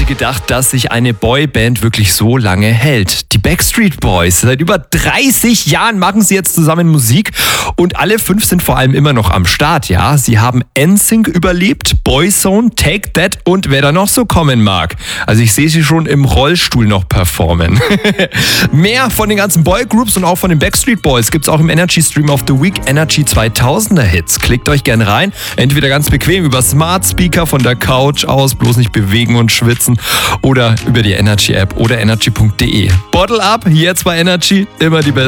hätte gedacht, dass sich eine Boyband wirklich so lange hält? Die Backstreet Boys. Seit über 30 Jahren machen sie jetzt zusammen Musik und alle 5 sind vor allem immer noch am Start, ja. Sie haben NSYNC überlebt, Boyzone, Take That und wer da noch so kommen mag. Also ich sehe sie schon im Rollstuhl noch performen. Mehr von den ganzen Boygroups und auch von den Backstreet Boys gibt's auch im Energy Stream of the Week, Energy 2000er Hits. Klickt euch gerne rein, entweder ganz bequem über Smart Speaker von der Couch aus, bloß nicht bewegen und schwitzen, oder über die Energy App oder energy.de. Bottle up, jetzt bei Energy, immer die beste